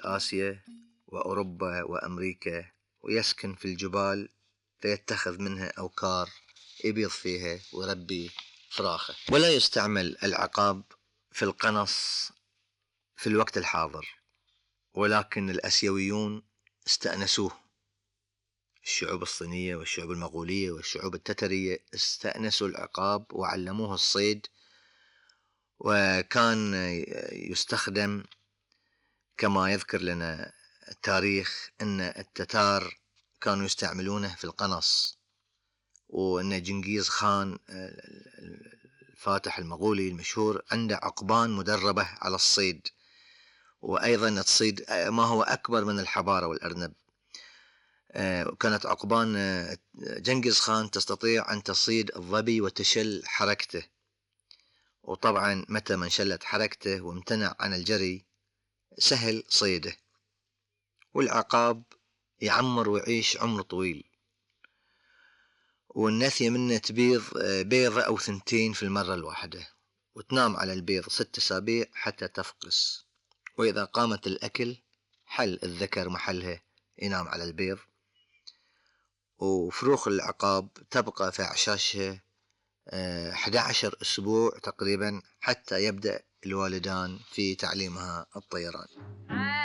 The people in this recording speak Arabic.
آسيا وأوروبا وأمريكا، ويسكن في الجبال فيتخذ منها أوكار يبيض فيها ويربي فراخه. ولا يستعمل العقاب في القنص في الوقت الحاضر، ولكن الآسيويون استأنسوه. الشعوب الصينية والشعوب المغولية والشعوب التترية استأنسوا العقاب وعلموه الصيد، وكان يستخدم كما يذكر لنا التاريخ أن التتار كانوا يستعملونه في القنص، وأن جنكيز خان الفاتح المغولي المشهور عنده عقبان مدربة على الصيد، وأيضا تصيد ما هو أكبر من الحبارة والأرنب. كانت عقبان جنكيز خان تستطيع أن تصيد الظبي وتشل حركته، وطبعا متى ما انشلت حركته وامتنع عن الجري سهل صيده. والعقاب يعمر ويعيش عمر طويل، والنثية منه تبيض بيضة أو ثنتين في المرة الواحدة، وتنام على البيض 6 أسابيع حتى تفقس، وإذا قامت الأكل حل الذكر محلها ينام على البيض. وفروخ العقاب تبقى في أعشاشها 11 أسبوع تقريبا حتى يبدأ الوالدان في تعليمها الطيران.